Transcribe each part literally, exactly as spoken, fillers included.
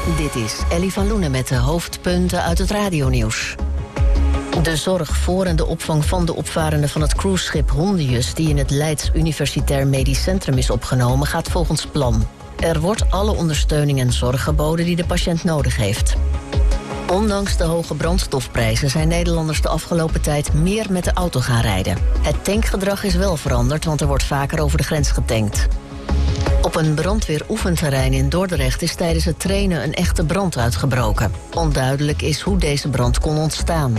Dit is Ellie van Loenen met de hoofdpunten uit het radionieuws. De zorg voor en de opvang van de opvarenden van het cruiseschip Hondius, die in het Leids Universitair Medisch Centrum is opgenomen, gaat volgens plan. Er wordt alle ondersteuning en zorg geboden die de patiënt nodig heeft. Ondanks de hoge brandstofprijzen zijn Nederlanders de afgelopen tijd meer met de auto gaan rijden. Het tankgedrag is wel veranderd, want er wordt vaker over de grens getankt. Op een brandweeroefenterrein in Dordrecht is tijdens het trainen een echte brand uitgebroken. Onduidelijk is hoe deze brand kon ontstaan.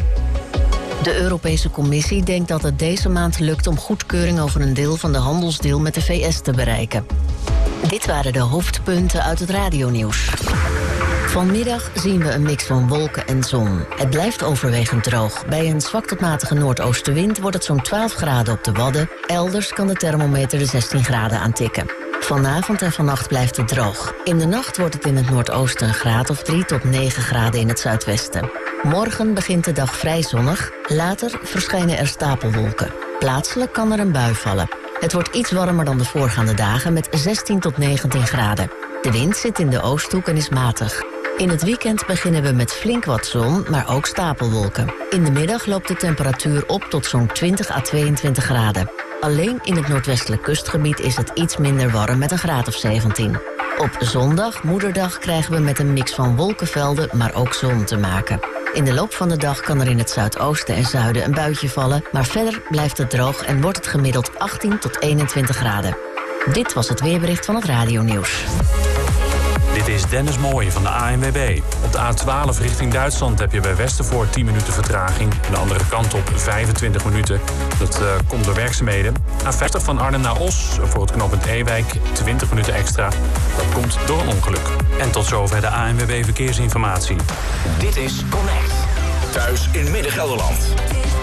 De Europese Commissie denkt dat het deze maand lukt om goedkeuring over een deel van de handelsdeal met de V S te bereiken. Dit waren de hoofdpunten uit het radionieuws. Vanmiddag zien we een mix van wolken en zon. Het blijft overwegend droog. Bij een zwak tot matige noordoostenwind wordt het zo'n twaalf graden op de Wadden. Elders kan de thermometer de zestien graden aantikken. Vanavond en vannacht blijft het droog. In de nacht wordt het in het noordoosten een graad of drie tot negen graden in het zuidwesten. Morgen begint de dag vrij zonnig. Later verschijnen er stapelwolken. Plaatselijk kan er een bui vallen. Het wordt iets warmer dan de voorgaande dagen met zestien tot negentien graden. De wind zit in de oosthoek en is matig. In het weekend beginnen we met flink wat zon, maar ook stapelwolken. In de middag loopt de temperatuur op tot zo'n twintig à tweeëntwintig graden. Alleen in het noordwestelijk kustgebied is het iets minder warm met een graad of zeventien. Op zondag, moederdag, krijgen we met een mix van wolkenvelden, maar ook zon te maken. In de loop van de dag kan er in het zuidoosten en zuiden een buitje vallen, maar verder blijft het droog en wordt het gemiddeld achttien tot eenentwintig graden. Dit was het weerbericht van het radionieuws. Dit is Dennis Mooij van de A N W B. Op de A twaalf richting Duitsland heb je bij Westervoort tien minuten vertraging. En de andere kant op vijfentwintig minuten. Dat uh, komt door werkzaamheden. A vijftig van Arnhem naar Os voor het knooppunt Ewijk twintig minuten extra. Dat komt door een ongeluk. En tot zover de A N W B Verkeersinformatie. Dit is Connect. Thuis in Midden-Gelderland.